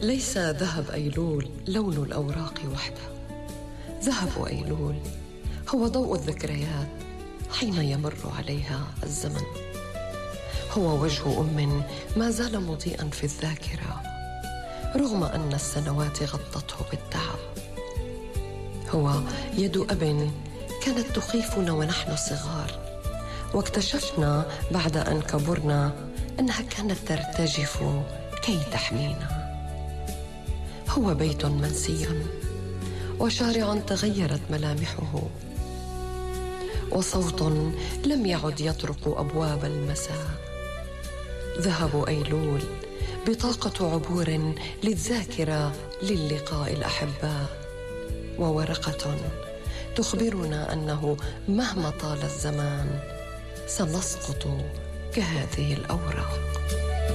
ليس ذهب أيلول لون الأوراق وحده، ذهب أيلول هو ضوء الذكريات حين يمر عليها الزمن، هو وجه أم ما زال مضيئا في الذاكرة رغم أن السنوات غطته بالتعب، هو يد أب كانت تخيفنا ونحن صغار، واكتشفنا بعد أن كبرنا أنها كانت ترتجف كي تحمينا. هو بيت منسي وشارع تغيرت ملامحه، وصوت لم يعد يطرق أبواب المساء. ذهب أيلول بطاقة عبور للذاكرة للقاء الأحباء، وورقة تخبرنا أنه مهما طال الزمان سنسقط كهذه الأوراق.